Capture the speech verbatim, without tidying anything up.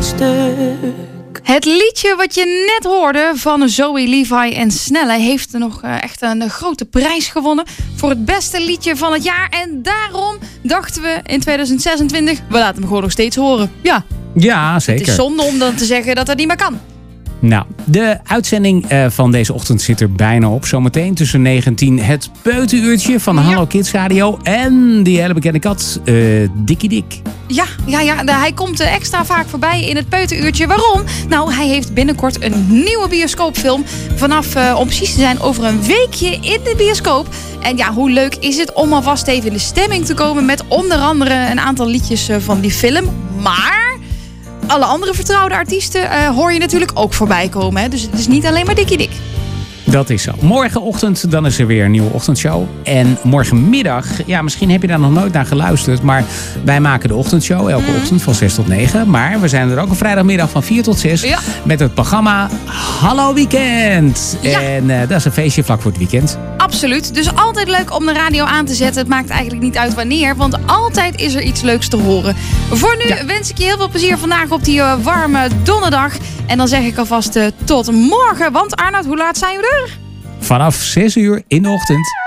stuk. Het liedje wat je net hoorde van Zoe, Levi en Snelle heeft nog uh, echt een grote prijs gewonnen voor het beste liedje van het jaar. En daarom dachten we in tweeduizend zesentwintig, we laten hem gewoon nog steeds horen. Ja, ja zeker. Het is zonde om dan te zeggen dat dat niet meer kan. Nou, de uitzending uh, van deze ochtend zit er bijna op. Zometeen tussen negen en tien het peutenuurtje van Ja. Hallo Kids Radio. En die hele bekende kat, uh, Dikkie Dik. Ja, ja, ja de, hij komt uh, extra vaak voorbij in het peutenuurtje. Waarom? Nou, hij heeft binnenkort een nieuwe bioscoopfilm. Vanaf, uh, om precies te zijn, over een weekje in de bioscoop. En ja, hoe leuk is het om alvast even in de stemming te komen met onder andere een aantal liedjes uh, van die film. Maar alle andere vertrouwde artiesten uh, hoor je natuurlijk ook voorbij komen. Hè? Dus het is niet alleen maar Dikkie Dik. Dat is zo. Morgenochtend dan is er weer een nieuwe ochtendshow. En morgenmiddag, ja, misschien heb je daar nog nooit naar geluisterd. Maar wij maken de ochtendshow elke mm. ochtend van zes tot negen. Maar we zijn er ook een vrijdagmiddag van vier tot zes. Ja. Met het programma Hallo Weekend. Ja. En uh, dat is een feestje vlak voor het weekend. Absoluut. Dus altijd leuk om de radio aan te zetten. Het maakt eigenlijk niet uit wanneer. Want altijd is er iets leuks te horen. Voor nu ja. wens ik je heel veel plezier vandaag op die uh, warme donderdag. En dan zeg ik alvast uh, tot morgen. Want Arnoud, hoe laat zijn we er? Vanaf zes uur in de ochtend.